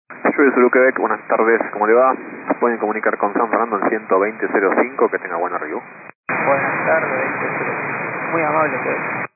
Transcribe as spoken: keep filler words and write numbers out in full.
Soy Zulu Quebec, buenas tardes, ¿cómo le va? Pueden comunicar con San Fernando en ciento veinte cero cinco, que tenga buena review. Buenas tardes, muy amable,